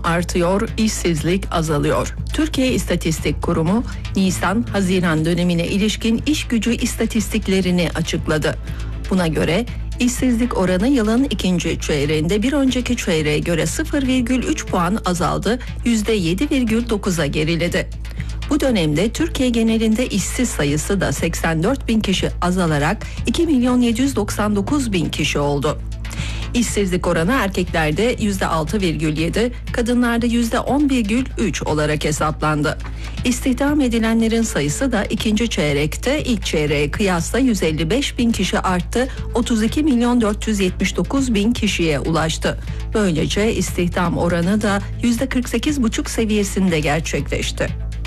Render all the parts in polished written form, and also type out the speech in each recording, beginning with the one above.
artıyor, işsizlik azalıyor. Türkiye İstatistik Kurumu, Nisan-Haziran dönemine ilişkin iş gücü istatistiklerini açıkladı. Buna göre işsizlik oranı yılın ikinci çeyreğinde bir önceki çeyreğe göre 0,3 puan azaldı, %7,9'a geriledi. Bu dönemde Türkiye genelinde işsiz sayısı da 84 bin kişi azalarak 2.799.000 kişi oldu. İşsizlik oranı erkeklerde %6,7, kadınlarda %10,3 olarak hesaplandı. İstihdam edilenlerin sayısı da ikinci çeyrekte ilk çeyreğe kıyasla 155 bin kişi arttı, 32.479.000 kişiye ulaştı. Böylece istihdam oranı da %48,5 seviyesinde gerçekleşti.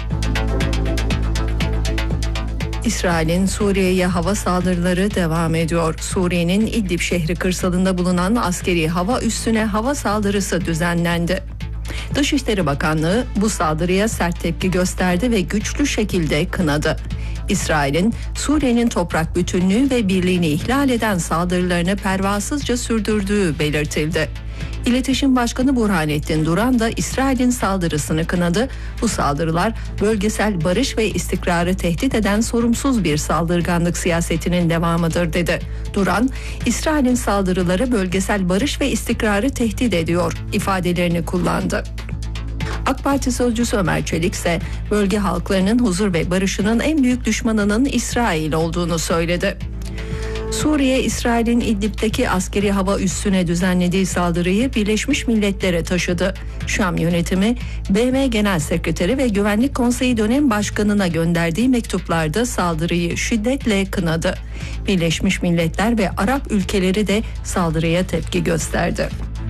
İsrail'in Suriye'ye hava saldırıları devam ediyor. Suriye'nin İdlib şehri kırsalında bulunan askeri hava üssüne hava saldırısı düzenlendi. Dışişleri Bakanlığı bu saldırıya sert tepki gösterdi ve güçlü şekilde kınadı. İsrail'in Suriye'nin toprak bütünlüğü ve birliğini ihlal eden saldırılarını pervasızca sürdürdüğü belirtildi. İletişim Başkanı Burhanettin Duran da İsrail'in saldırısını kınadı. Bu saldırılar bölgesel barış ve istikrarı tehdit eden sorumsuz bir saldırganlık siyasetinin devamıdır dedi. Duran, İsrail'in saldırıları bölgesel barış ve istikrarı tehdit ediyor ifadelerini kullandı. AK Parti sözcüsü Ömer Çelik ise bölge halklarının huzur ve barışının en büyük düşmanının İsrail olduğunu söyledi. Suriye, İsrail'in İdlib'deki askeri hava üssüne düzenlediği saldırıyı Birleşmiş Milletler'e taşıdı. Şam yönetimi, BM Genel Sekreteri ve Güvenlik Konseyi dönem başkanına gönderdiği mektuplarda saldırıyı şiddetle kınadı. Birleşmiş Milletler ve Arap ülkeleri de saldırıya tepki gösterdi.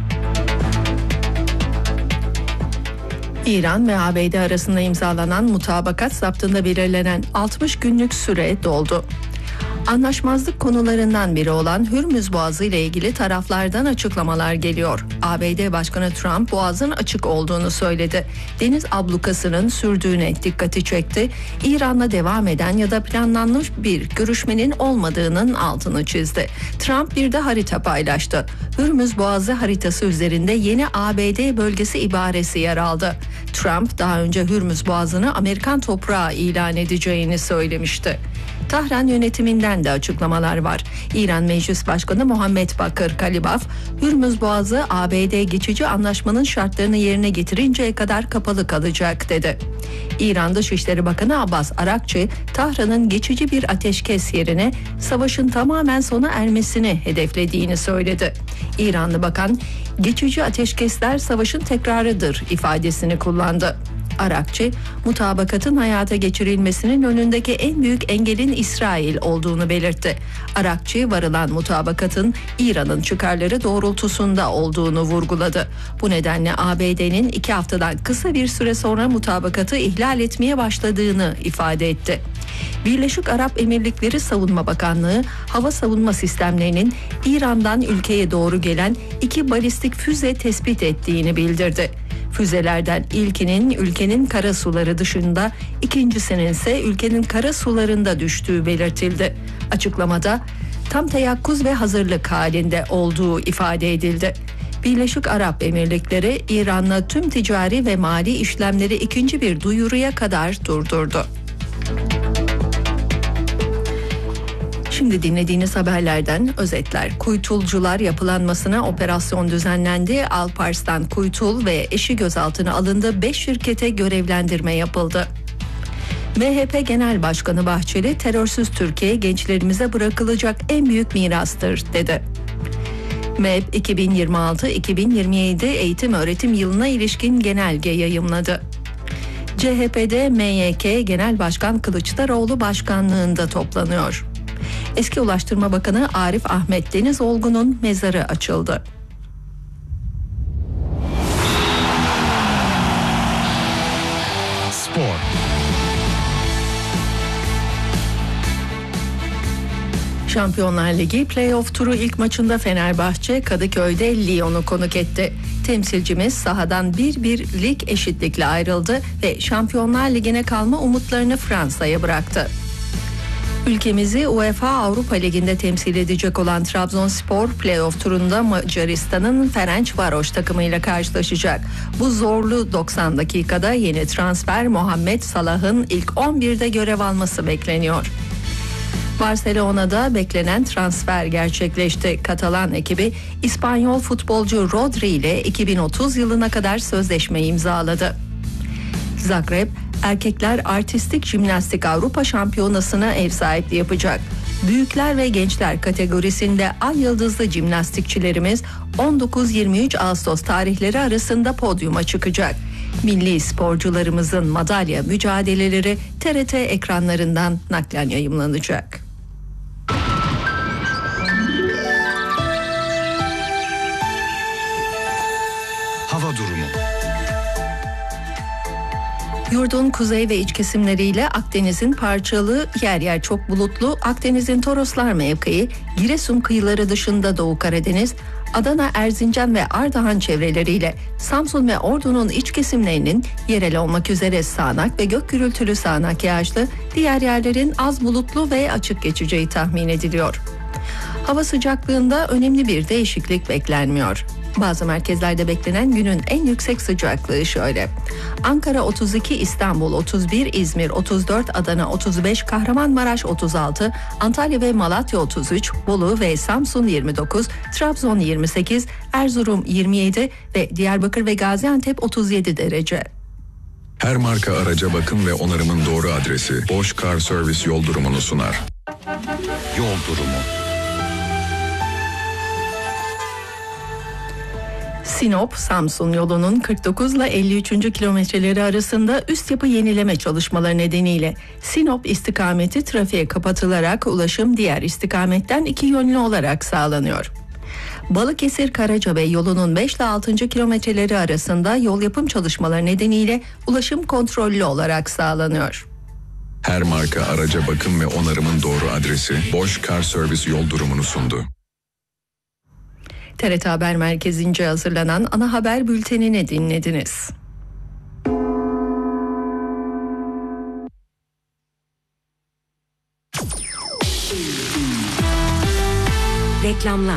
İran ve ABD arasında imzalanan mutabakat zaptında belirlenen 60 günlük süre doldu. Anlaşmazlık konularından biri olan Hürmüz Boğazı ile ilgili taraflardan açıklamalar geliyor. ABD Başkanı Trump boğazın açık olduğunu söyledi. Deniz ablukasının sürdüğüne dikkati çekti. İran'la devam eden ya da planlanmış bir görüşmenin olmadığının altını çizdi. Trump bir de harita paylaştı. Hürmüz Boğazı haritası üzerinde yeni ABD bölgesi ibaresi yer aldı. Trump daha önce Hürmüz Boğazı'nı Amerikan toprağı ilan edeceğini söylemişti. Tahran yönetiminden de açıklamalar var. İran Meclis Başkanı Muhammed Bakır Kalibaf, Hürmüz Boğazı ABD geçici anlaşmanın şartlarını yerine getirinceye kadar kapalı kalacak dedi. İran Dışişleri Bakanı Abbas Arakçı, Tahran'ın geçici bir ateşkes yerine savaşın tamamen sona ermesini hedeflediğini söyledi. İranlı bakan, geçici ateşkesler savaşın tekrarıdır ifadesini kullandı. Arakçı, mutabakatın hayata geçirilmesinin önündeki en büyük engelin İsrail olduğunu belirtti. Arakçı, varılan mutabakatın İran'ın çıkarları doğrultusunda olduğunu vurguladı. Bu nedenle ABD'nin 2 haftadan kısa bir süre sonra mutabakatı ihlal etmeye başladığını ifade etti. Birleşik Arap Emirlikleri Savunma Bakanlığı, hava savunma sistemlerinin İran'dan ülkeye doğru gelen 2 balistik füze tespit ettiğini bildirdi. Füzelerden ilkinin ülkenin kara suları dışında, ikincisinin ise ülkenin kara sularında düştüğü belirtildi. Açıklamada tam teyakkuz ve hazırlık halinde olduğu ifade edildi. Birleşik Arap Emirlikleri İran'la tüm ticari ve mali işlemleri ikinci bir duyuruya kadar durdurdu. Şimdi dinlediğiniz haberlerden özetler. Kuytulcular yapılanmasına operasyon düzenlendi. Alparslan Kuytul ve eşi gözaltına alındı. 5 şirkete görevlendirme yapıldı. MHP Genel Başkanı Bahçeli, terörsüz Türkiye gençlerimize bırakılacak en büyük mirastır dedi. MEP 2026-2027 eğitim öğretim yılına ilişkin genelge yayımladı. CHP'de MYK Genel Başkan Kılıçdaroğlu başkanlığında toplanıyor. Eski Ulaştırma Bakanı Arif Ahmet Denizolgu'nun mezarı açıldı. Spor. Şampiyonlar Ligi playoff turu ilk maçında Fenerbahçe Kadıköy'de Lyon'u konuk etti. Temsilcimiz sahadan 1-1 lig eşitlikle ayrıldı ve Şampiyonlar Ligi'ne kalma umutlarını Fransa'ya bıraktı. Ülkemizi UEFA Avrupa Ligi'nde temsil edecek olan Trabzonspor playoff turunda Macaristan'ın Ferencvaros takımıyla karşılaşacak. Bu zorlu 90 dakikada yeni transfer Muhammed Salah'ın ilk 11'de görev alması bekleniyor. Barcelona'da beklenen transfer gerçekleşti. Katalan ekibi İspanyol futbolcu Rodri ile 2030 yılına kadar sözleşme imzaladı. Zagreb, Erkekler Artistik Jimnastik Avrupa Şampiyonası'na ev sahipliği yapacak. Büyükler ve gençler kategorisinde ay yıldızlı jimnastikçilerimiz 19-23 Ağustos tarihleri arasında podyuma çıkacak. Milli sporcularımızın madalya mücadeleleri TRT ekranlarından naklen yayımlanacak. Hava durumu. Yurdun kuzey ve iç kesimleriyle Akdeniz'in parçalı, yer yer çok bulutlu, Akdeniz'in Toroslar mevkii, Giresun kıyıları dışında Doğu Karadeniz, Adana, Erzincan ve Ardahan çevreleriyle Samsun ve Ordu'nun iç kesimlerinin yerel olmak üzere sağanak ve gök gürültülü sağanak yağışlı, diğer yerlerin az bulutlu ve açık geçeceği tahmin ediliyor. Hava sıcaklığında önemli bir değişiklik beklenmiyor. Bazı merkezlerde beklenen günün en yüksek sıcaklığı şöyle: Ankara 32, İstanbul 31, İzmir 34, Adana 35, Kahramanmaraş 36, Antalya ve Malatya 33, Bolu ve Samsun 29, Trabzon 28, Erzurum 27 ve Diyarbakır ve Gaziantep 37 derece. Her marka araca bakım ve onarımın doğru adresi Bosch Car Service yol durumunu sunar. Yol durumu. Sinop-Samsun yolunun 49 ile 53. kilometreleri arasında üst yapı yenileme çalışmaları nedeniyle Sinop istikameti trafiğe kapatılarak ulaşım diğer istikametten iki yönlü olarak sağlanıyor. Balıkesir-Karacabey yolunun 5 ile 6. kilometreleri arasında yol yapım çalışmaları nedeniyle ulaşım kontrollü olarak sağlanıyor. Her marka araca bakım ve onarımın doğru adresi Bosch Car Service yol durumunu sundu. TRT Haber Merkezi'nce hazırlanan ana haber bültenini dinlediniz. Reklamlar.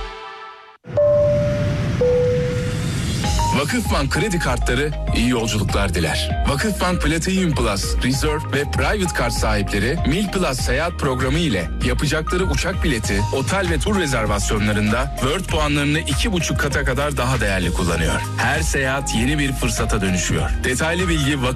Vakıfbank kredi kartları iyi yolculuklar diler. Vakıfbank Platinum Plus, Reserve ve Private Kart sahipleri Mil Plus seyahat programı ile yapacakları uçak bileti, otel ve tur rezervasyonlarında World puanlarını 2,5 kata kadar daha değerli kullanıyor. Her seyahat yeni bir fırsata dönüşüyor. Detaylı bilgi